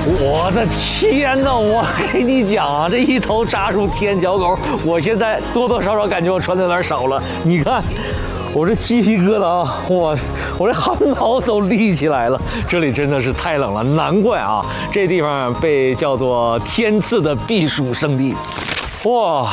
我的天哪！我给你讲啊，这一头扎入天脚狗，我现在多多少少感觉我穿的有点少了。你看，我这鸡皮疙瘩啊，我这汗毛都立起来了。这里真的是太冷了，难怪啊，这地方被叫做天赐的避暑胜地。哇！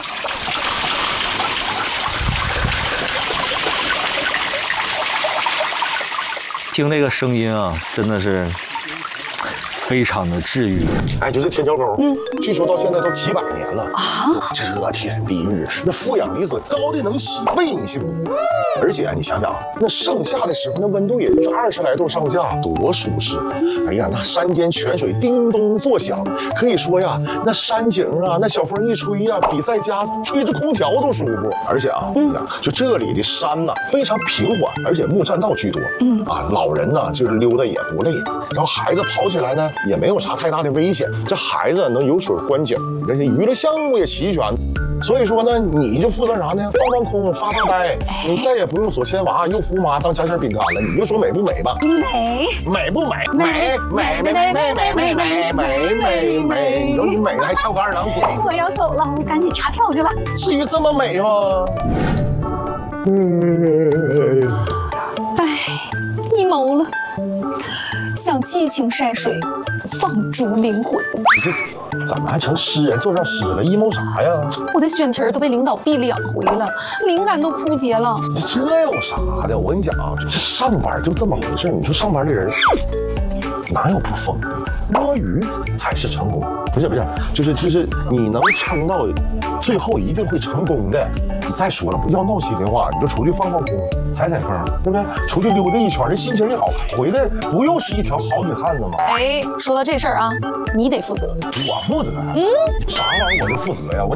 听那个声音啊，真的是非常的治愈。 哎，就这天桥沟，据说到现在都几百年了啊！遮天蔽日，那负氧离子高的能洗胃，你信不？而且你想想，那盛夏的时候，那温度也就是20来度上下，多舒适！哎呀，那山间泉水叮咚作响，可以说呀，那山景啊，那小风一吹呀，比在家吹着空调都舒服。而且啊，就这里的山呐，非常平缓，而且木栈道居多。老人呢就是溜达也不累，然后孩子跑起来呢也没有啥太大的危险。这孩子能有水观景，这些娱乐项目也齐全。所以说呢，你就负责啥呢？放空，发呆。你再也不用左牵娃右扶妈当夹心饼干了，你就说美不美吧？美不美？美。你说你美了还翘个二郎腿？ 我要走了，我赶紧查票去了。 至于这么美吗？ 唉，一谋了，想寄情山水，放逐灵魂。 你这怎么还成诗人做上诗了？阴谋啥呀？ 我的选题都被领导毙2回了，灵感都枯竭了。 这有啥的？我跟你讲啊，这上班就这么回事。你说上班的人哪有不疯？摸鱼才是成功。不是，就是你能撑到最后一定会成功的。再说了，要闹心的话，你就出去放空，采风，对不对？出去溜达一圈，人心情一好，回来不又是一条好女汉子吗？ 哎，说到这事儿啊，你得负责。 我负责？啥玩意儿我就负责呀？我